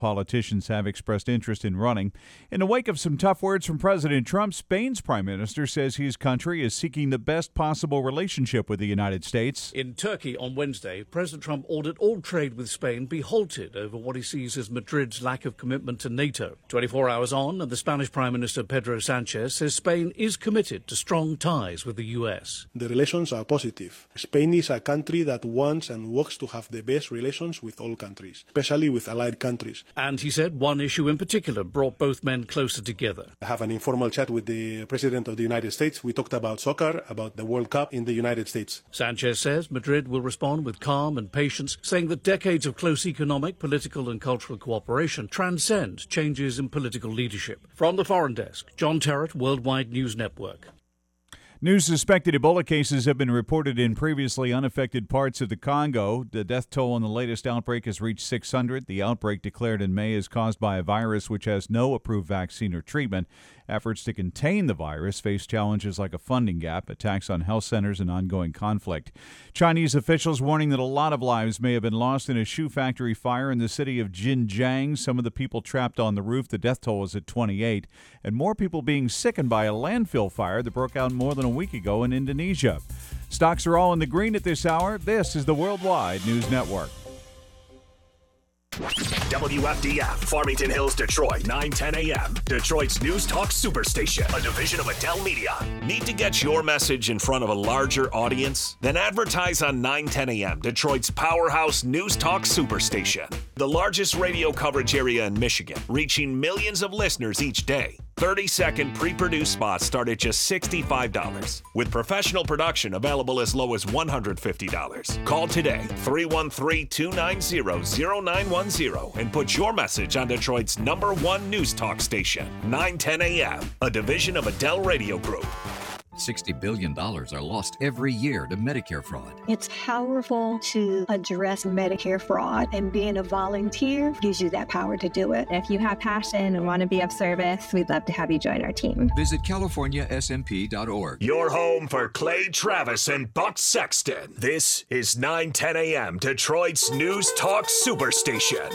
Politicians have expressed interest in running. In the wake of some tough words from President Trump, Spain's prime minister says his country is seeking the best possible relationship with the United States. In Turkey on Wednesday, President Trump ordered all trade with Spain be halted over what he sees as Madrid's lack of commitment to NATO. 24 hours on, and the Spanish Prime Minister Pedro Sanchez says Spain is committed to strong ties with the U.S. The relations are positive. Spain is a country that wants and works to have the best relations with all countries, especially with allied countries. And he said one issue in particular brought both men closer together. I have an informal chat with the President of the United States. We talked about soccer, about the World Cup in the United States. Sanchez says Madrid will respond with calm and patience, saying that decades of close economic, political and cultural cooperation transcend changes in political leadership. From the Foreign Desk, John Terrett, Worldwide News Network. New suspected Ebola cases have been reported in previously unaffected parts of the Congo. The death toll in the latest outbreak has reached 600. The outbreak declared in May is caused by a virus which has no approved vaccine or treatment. Efforts to contain the virus face challenges like a funding gap, attacks on health centers, and ongoing conflict. Chinese officials warning that a lot of lives may have been lost in a shoe factory fire in the city of Xinjiang. Some of the people trapped on the roof. The death toll is at 28. And more people being sickened by a landfill fire that broke out more than a week ago in Indonesia. Stocks are all in the green at this hour. This is the Worldwide News Network. WFDF, Farmington Hills, Detroit, 9:10 a.m. Detroit's News Talk Superstation, a division of Adele Media. Need to get your message in front of a larger audience? Then advertise on 9:10 a.m. Detroit's powerhouse News Talk Superstation, the largest radio coverage area in Michigan, reaching millions of listeners each day. 30-second pre-produced spots start at just $65, with professional production available as low as $150. Call today, 313-290-0910, and put your message on Detroit's #1 news talk station, 910 a.m., a division of Adele Radio Group. $60 billion are lost every year to Medicare fraud. It's powerful to address Medicare fraud, and being a volunteer gives you that power to do it. If you have passion and want to be of service, we'd love to have you join our team. Visit CaliforniaSMP.org. Your home for Clay Travis and Buck Sexton. This is 910 a.m. Detroit's News Talk Superstation.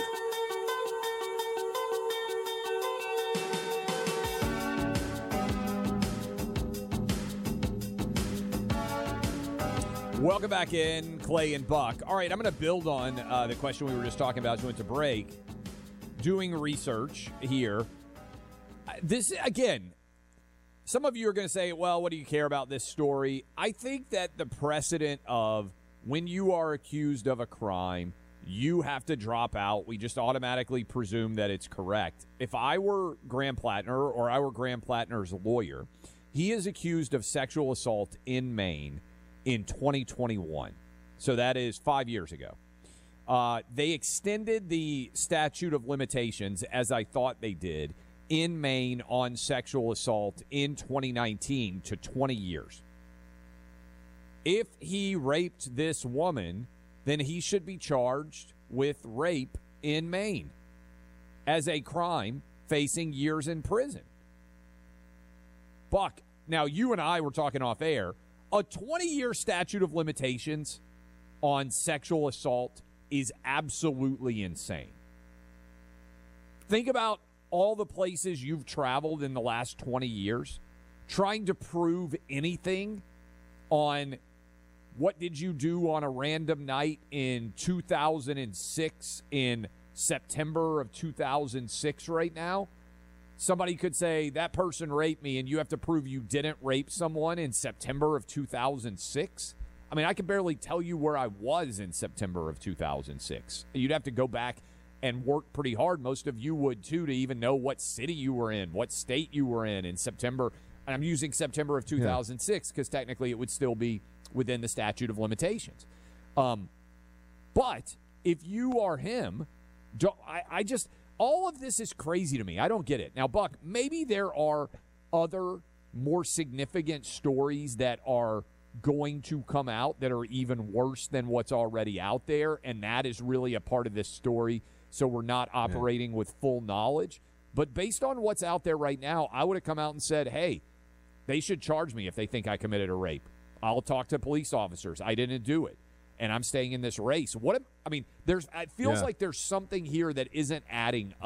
Welcome back in, Clay and Buck. All right, I'm going to build on the question we were just talking about as we went to break. Doing research here. This, again, some of you are going to say, well, what do you care about this story? I think that the precedent of when you are accused of a crime, you have to drop out. We just automatically presume that it's correct. If I were Graham Plattner or I were Graham Plattner's lawyer, he is accused of sexual assault in Maine in 2021. So that is 5 years ago. They extended the statute of limitations, as I thought they did, in Maine on sexual assault in 2019 to 20 years. If he raped this woman, then he should be charged with rape in Maine as a crime facing years in prison. Buck, now you and I were talking off air. A 20-year statute of limitations on sexual assault is absolutely insane. Think about all the places you've traveled in the last 20 years, trying to prove anything on what did you do on a random night in 2006, in September of 2006 right now. Somebody could say, that person raped me, and you have to prove you didn't rape someone in September of 2006? I mean, I can barely tell you where I was in September of 2006. You'd have to go back and work pretty hard. Most of you would, too, to even know what city you were in, what state you were in September. And I'm using September of 2006 because technically it would still be within the statute of limitations. But if you are him, I just... all of this is crazy to me. I don't get it. Now, Buck, maybe there are other more significant stories that are going to come out that are even worse than what's already out there, and that is really a part of this story, so we're not operating with full knowledge. But based on what's out there right now, I would have come out and said, hey, they should charge me if they think I committed a rape. I'll talk to police officers. I didn't do it. and I'm staying in this race. It feels like there's something here that isn't adding